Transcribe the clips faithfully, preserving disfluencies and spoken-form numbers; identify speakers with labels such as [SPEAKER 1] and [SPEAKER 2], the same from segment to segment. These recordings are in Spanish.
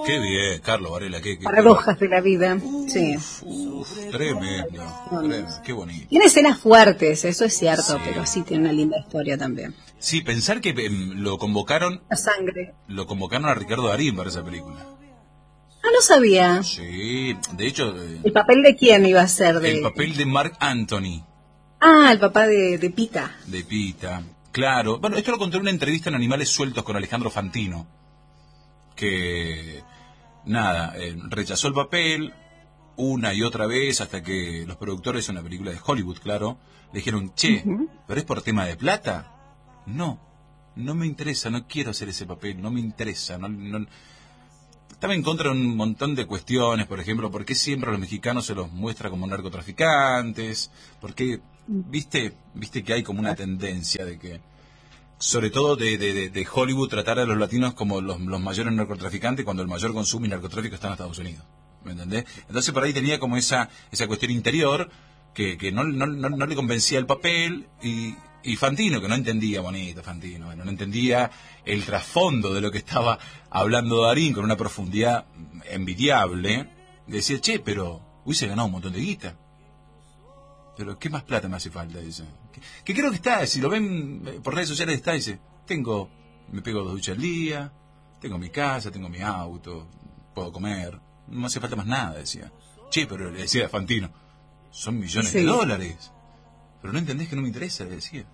[SPEAKER 1] Qué bien, Carlos Varela, qué, qué
[SPEAKER 2] paradojas qué... de la vida. Uf, sí.
[SPEAKER 1] Uf, tremendo, tremendo, qué bonito.
[SPEAKER 2] Tiene escenas fuertes, eso es cierto,
[SPEAKER 1] sí.
[SPEAKER 2] pero sí tiene una linda historia también.
[SPEAKER 1] Sí, pensar que eh, lo convocaron...
[SPEAKER 2] La sangre.
[SPEAKER 1] Lo convocaron a Ricardo Darín para esa película.
[SPEAKER 2] Ah, no sabía.
[SPEAKER 1] Sí, de hecho... Eh,
[SPEAKER 2] ¿El papel de quién iba a ser? De...
[SPEAKER 1] El papel de Mark Anthony.
[SPEAKER 2] Ah, el papá de, de Pita.
[SPEAKER 1] De Pita, claro. Bueno, esto lo conté en una entrevista en Animales Sueltos con Alejandro Fantino. Que, nada, eh, rechazó el papel una y otra vez hasta que los productores de una película de Hollywood, claro, le dijeron, che, uh-huh. ¿pero es por tema de plata? No, no me interesa, no quiero hacer ese papel, no me interesa. No, no... Estaba en contra de un montón de cuestiones, por ejemplo, ¿por qué siempre a los mexicanos se los muestra como narcotraficantes? ¿Por qué, viste, viste que hay como una tendencia de que... sobre todo de, de, de Hollywood, tratar a los latinos como los, los mayores narcotraficantes cuando el mayor consumo y narcotráfico está en Estados Unidos, ¿me entendés? Entonces por ahí tenía como esa esa cuestión interior que, que no, no, no, no le convencía el papel y, y Fantino, que no entendía, bonito Fantino, bueno, no entendía el trasfondo de lo que estaba hablando Darín con una profundidad envidiable, decía, che, pero hubiese ganado un montón de guita. Pero ¿qué más plata me hace falta? Dice. Que, que creo que está, si lo ven por redes sociales está, dice, tengo, me pego dos duchas al día, tengo mi casa, tengo mi auto, puedo comer, no me hace falta más nada, decía. Che, pero le decía a Fantino, son millones sí. de dólares, pero no entendés que no me interesa, le decía.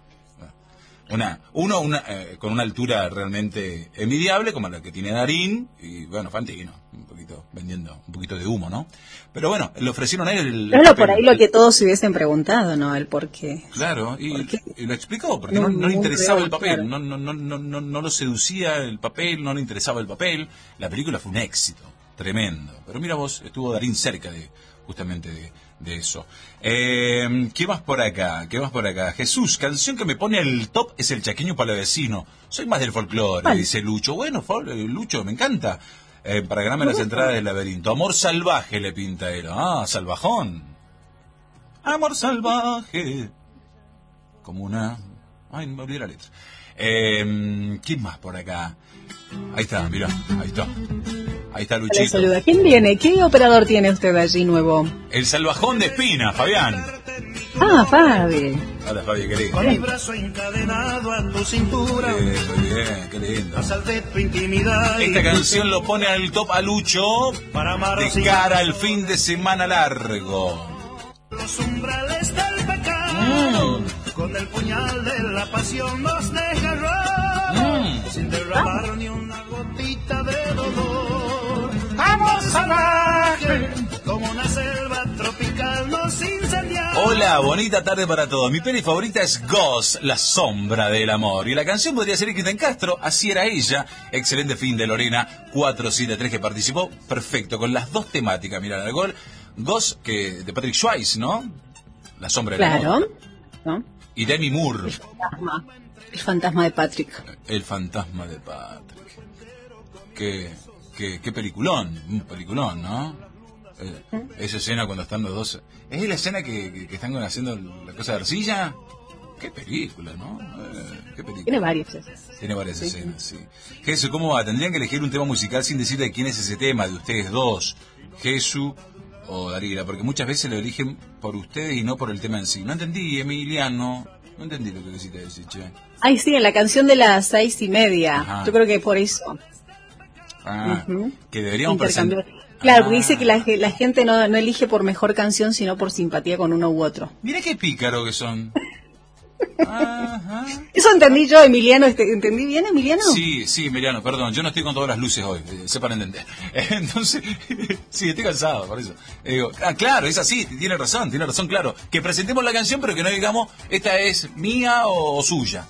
[SPEAKER 1] Una, uno una, eh, con una altura realmente envidiable como la que tiene Darín y bueno, Fantino, un poquito vendiendo un poquito de humo, ¿no? Pero bueno, le ofrecieron a él el,
[SPEAKER 2] claro, el por ahí lo que todos se hubiesen preguntado, ¿no? El por qué.
[SPEAKER 1] Claro, y,
[SPEAKER 2] ¿Por qué?
[SPEAKER 1] y lo explicó, porque no, no, no le interesaba real, el papel, claro. no, no, no, no, no, no lo seducía el papel, no le interesaba el papel. La película fue un éxito, tremendo. Pero mira vos, estuvo Darín cerca de justamente de, de eso. Eh, ¿Qué más por acá? ¿Qué más por acá? Jesús, canción que me pone al top es el Chaqueño Palavecino. Soy más del folclore, vale. Dice Lucho. Bueno, Lucho, me encanta. Eh, para ganarme las entradas del laberinto. Amor salvaje le pinta él. Ah, salvajón. Amor salvaje. Como una... Ay, no me olvidé la letra. Eh, ¿Quién más por acá? Ahí está, mira, ahí está. Ahí está Luchito.
[SPEAKER 2] Saluda. ¿Quién viene? ¿Qué operador tiene usted allí nuevo?
[SPEAKER 1] El salvajón de Espina, Fabián.
[SPEAKER 2] Ah, Fabi.
[SPEAKER 1] Hola, Fabi, qué lindo.
[SPEAKER 3] Con mi brazo encadenado a tu cintura.
[SPEAKER 1] Bien, muy bien, qué lindo.
[SPEAKER 3] Pasar de tu intimidad.
[SPEAKER 1] Esta canción lo pone al top a Lucho
[SPEAKER 3] para
[SPEAKER 1] de cara al fin de semana largo.
[SPEAKER 3] Los umbrales del pecado. Mm. Con el puñal de la pasión nos desgarró. Mm. Sin derramar ah. ni una gotita de dolor.
[SPEAKER 1] ¡Vamos salvaje!
[SPEAKER 3] Como una selva tropical nos incendia.
[SPEAKER 1] Hola, bonita tarde para todos. Mi peli favorita es Ghost, la sombra del amor. Y la canción podría ser Cristian Castro, así era ella. Excelente fin de Lorena cuatro siete tres que participó. Perfecto, con las dos temáticas. Mirá, el gol. Ghost, que de Patrick Swayze, ¿no? La sombra del
[SPEAKER 2] claro.
[SPEAKER 1] amor.
[SPEAKER 2] ¿No?
[SPEAKER 1] Y Demi Moore.
[SPEAKER 2] El fantasma. El fantasma de Patrick.
[SPEAKER 1] El fantasma de Patrick. Qué, qué, qué peliculón. Un peliculón, ¿no? Eh, ¿Eh? Esa escena cuando están los dos. ¿Es la escena que, que, que están haciendo la cosa de arcilla? Qué película, ¿no? Eh, qué película.
[SPEAKER 2] Tiene varias escenas.
[SPEAKER 1] Tiene varias
[SPEAKER 2] sí,
[SPEAKER 1] escenas, sí. sí. Jesús, ¿cómo va? Tendrían que elegir un tema musical sin decir de quién es ese tema, de ustedes dos. Jesús o Darila, porque muchas veces lo eligen por ustedes y no por el tema en sí. No entendí, Emiliano. No entendí lo que quisiste decir, che.
[SPEAKER 2] Ay, sí, en la canción de las seis y media. Ajá. Yo creo que por eso.
[SPEAKER 1] Ah, uh-huh. Que deberíamos presentar.
[SPEAKER 2] Claro, porque ah. dice que la, la gente no, no elige por mejor canción, sino por simpatía con uno u otro.
[SPEAKER 1] Mira qué pícaro que son. Ajá.
[SPEAKER 2] Eso entendí yo, Emiliano. ¿Entendí bien, Emiliano?
[SPEAKER 1] Sí, sí, Emiliano, perdón. Yo no estoy con todas las luces hoy, eh, sepan entender. Entonces, sí, estoy cansado, por eso. Eh, digo, ah, claro, es así, tiene razón, tiene razón, claro. Que presentemos la canción, pero que no digamos, esta es mía o, o suya.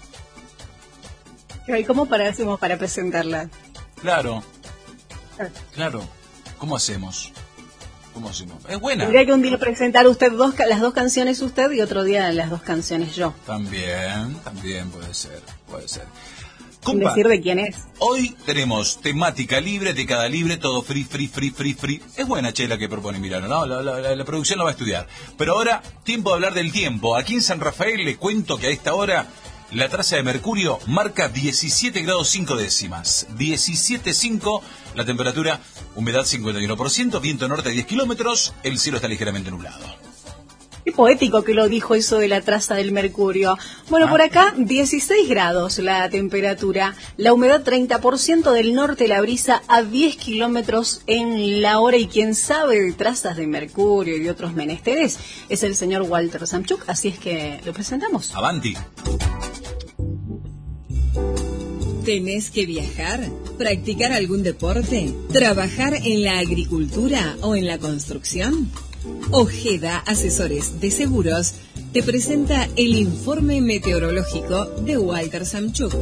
[SPEAKER 2] ¿Y cómo para, hacemos para presentarla?
[SPEAKER 1] Claro, claro. ¿Cómo hacemos? ¿Cómo hacemos? Es buena.
[SPEAKER 2] Tendría que un día presentar usted dos, las dos canciones usted y otro día las dos canciones yo.
[SPEAKER 1] También, también puede ser, puede ser.
[SPEAKER 2] Sin decir de quién es.
[SPEAKER 1] Hoy tenemos temática libre, década libre, todo free, free, free, free, free. Es buena, che, la que propone Milano, ¿no? La, la, la, la producción la va a estudiar. Pero ahora, tiempo de hablar del tiempo. Aquí en San Rafael les cuento que a esta hora La traza de mercurio marca diecisiete grados cinco décimas. diecisiete coma cinco, la temperatura, humedad cincuenta y uno por ciento, viento norte a diez kilómetros, el cielo está ligeramente nublado.
[SPEAKER 2] Qué poético que lo dijo eso de la traza del mercurio. Bueno, ah. por acá dieciséis grados la temperatura, la humedad treinta por ciento, del norte la brisa a diez kilómetros en la hora, y quien sabe de trazas de mercurio y de otros menesteres es el señor Walter Samchuk, así es que lo presentamos.
[SPEAKER 1] Avanti.
[SPEAKER 4] ¿Tenés que viajar? ¿Practicar algún deporte? ¿Trabajar en la agricultura o en la construcción? Ojeda Asesores de Seguros te presenta el informe meteorológico de Walter Samchuk.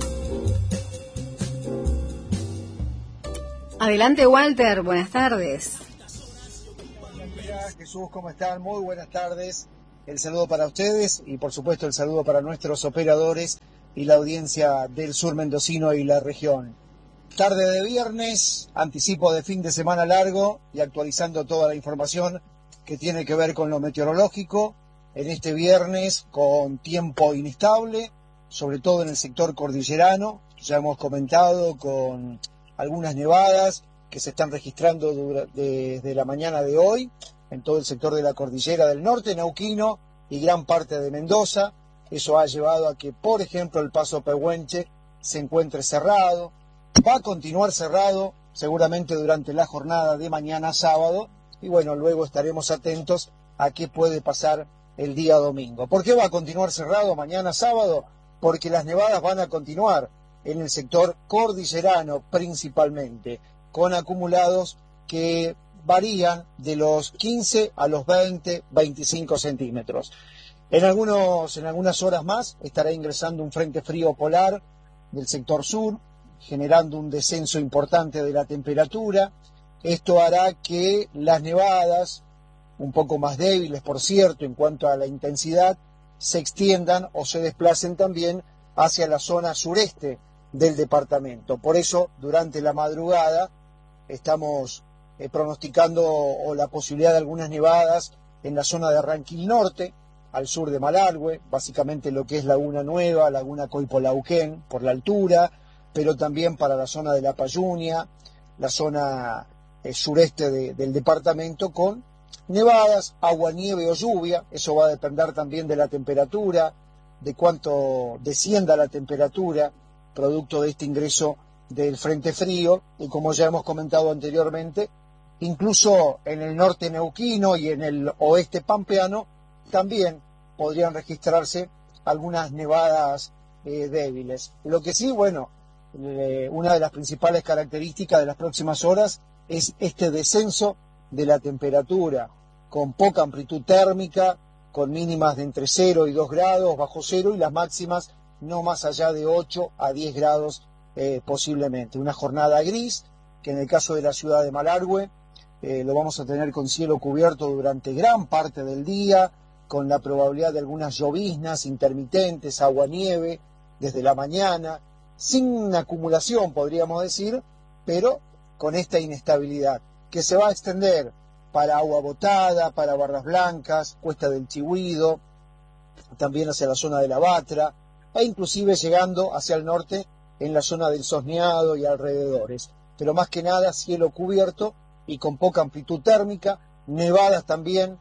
[SPEAKER 2] Adelante, Walter, buenas tardes.
[SPEAKER 5] Hola, Jesús, ¿cómo están? Muy buenas tardes. El saludo para ustedes y por supuesto el saludo para nuestros operadores y la audiencia del sur mendocino y la región. Tarde de viernes, anticipo de fin de semana largo y actualizando toda la información que tiene que ver con lo meteorológico. En este viernes con tiempo inestable, sobre todo en el sector cordillerano. Ya hemos comentado con algunas nevadas que se están registrando desde la mañana de hoy en todo el sector de la cordillera del norte, Neuquino y gran parte de Mendoza. Eso ha llevado a que, por ejemplo, el paso Pehuenche se encuentre cerrado. Va a continuar cerrado seguramente durante la jornada de mañana sábado. Y bueno, luego estaremos atentos a qué puede pasar el día domingo. ¿Por qué va a continuar cerrado mañana sábado? Porque las nevadas van a continuar en el sector cordillerano principalmente, con acumulados que varían de los quince a los veinte, veinticinco centímetros. En, algunos, en algunas horas más estará ingresando un frente frío polar del sector sur, generando un descenso importante de la temperatura. Esto hará que las nevadas, un poco más débiles por cierto en cuanto a la intensidad, se extiendan o se desplacen también hacia la zona sureste del departamento. Por eso, durante la madrugada, estamos eh, pronosticando o la posibilidad de algunas nevadas en la zona de Ranquil Norte, al sur de Malargüe, básicamente lo que es Laguna Nueva, Laguna Coipolauquén, por la altura, pero también para la zona de La Payunia, la zona eh, sureste de, del departamento, con nevadas, agua, nieve o lluvia. Eso va a depender también de la temperatura, de cuánto descienda la temperatura, producto de este ingreso del frente frío, y como ya hemos comentado anteriormente, incluso en el norte neuquino y en el oeste pampeano, también podrían registrarse algunas nevadas eh, débiles. Lo que sí, bueno, eh, una de las principales características de las próximas horas es este descenso de la temperatura, con poca amplitud térmica, con mínimas de entre cero y dos grados bajo cero, y las máximas no más allá de ocho a diez grados eh, posiblemente. Una jornada gris, que en el caso de la ciudad de Malargüe eh, lo vamos a tener con cielo cubierto durante gran parte del día, con la probabilidad de algunas lloviznas intermitentes, agua-nieve, desde la mañana, sin acumulación podríamos decir, pero con esta inestabilidad, que se va a extender para Agua Botada, para Barras Blancas, Cuesta del Chihuido, también hacia la zona de La Batra, e inclusive llegando hacia el norte en la zona del Sosneado y alrededores. Pero más que nada cielo cubierto y con poca amplitud térmica, nevadas también,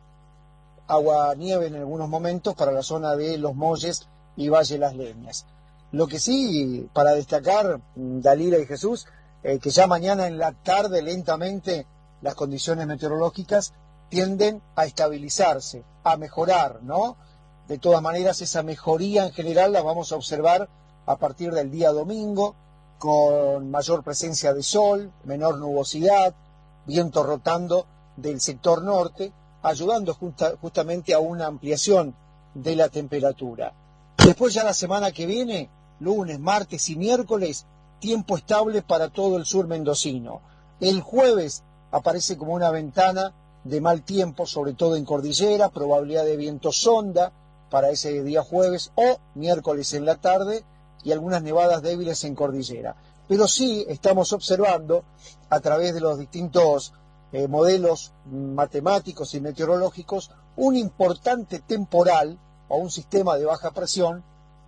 [SPEAKER 5] agua nieve en algunos momentos para la zona de Los Molles y Valle Las Leñas. Lo que sí, para destacar, Dalila y Jesús, eh, que ya mañana en la tarde lentamente las condiciones meteorológicas tienden a estabilizarse, a mejorar, ¿no? De todas maneras, esa mejoría en general la vamos a observar a partir del día domingo, con mayor presencia de sol, menor nubosidad, viento rotando del sector norte, ayudando justa, justamente a una ampliación de la temperatura. Después ya la semana que viene, lunes, martes y miércoles, tiempo estable para todo el sur mendocino. El jueves aparece como una ventana de mal tiempo, sobre todo en cordillera, probabilidad de viento sonda para ese día jueves o miércoles en la tarde, y algunas nevadas débiles en cordillera. Pero sí estamos observando a través de los distintos Eh, modelos matemáticos y meteorológicos un importante temporal o un sistema de baja presión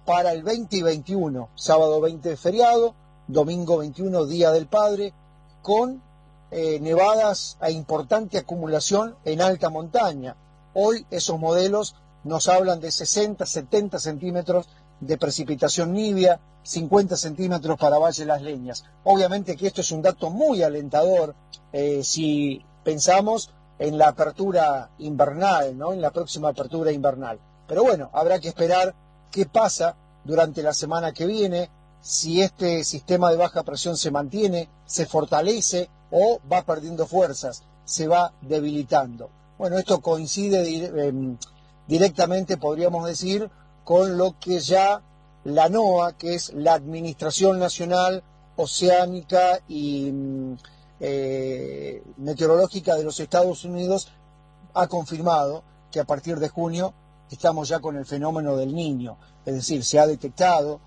[SPEAKER 5] para el veinte y veintiuno, sábado veinte de feriado, domingo veintiuno, Día del Padre, con eh, nevadas a importante acumulación en alta montaña. Hoy esos modelos nos hablan de sesenta, setenta centímetros de precipitación nibia, cincuenta centímetros para Valle Las Leñas. Obviamente que esto es un dato muy alentador eh, si pensamos en la apertura invernal, ¿no? En la próxima apertura invernal. Pero bueno, habrá que esperar qué pasa durante la semana que viene, si este sistema de baja presión se mantiene, se fortalece o va perdiendo fuerzas, se va debilitando. Bueno, esto coincide eh, directamente, podríamos decir, con lo que ya la NOAA, que es la Administración Nacional Oceánica y eh, Meteorológica de los Estados Unidos, ha confirmado que a partir de junio estamos ya con el fenómeno del Niño, es decir, se ha detectado